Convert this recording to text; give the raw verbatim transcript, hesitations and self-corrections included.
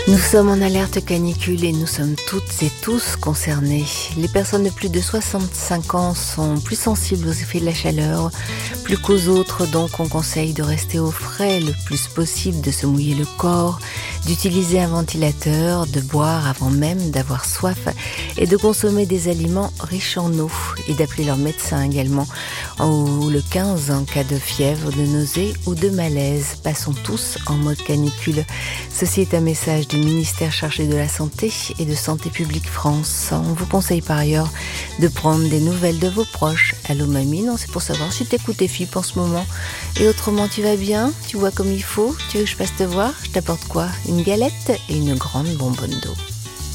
Nous sommes en alerte canicule et nous sommes toutes et tous concernés. Les personnes de plus de soixante-cinq ans sont plus sensibles aux effets de la chaleur, plus qu'aux autres, donc on conseille de rester au frais le plus possible, de se mouiller le corps, d'utiliser un ventilateur, de boire avant même d'avoir soif et de consommer des aliments riches en eau et d'appeler leur médecin également, ou le quinze en cas de fièvre, de nausée ou de malaise. Passons tous en mode canicule. Ceci est un message du ministère chargé de la Santé et de Santé publique France. On vous conseille par ailleurs de prendre des nouvelles de vos proches. Allô mamie, non, c'est pour savoir si t'écoutes tes filles en ce moment. Et autrement, tu vas bien? Tu vois comme il faut? Tu veux que je passe te voir? Je t'apporte quoi? Une galette et une grande bonbonne d'eau.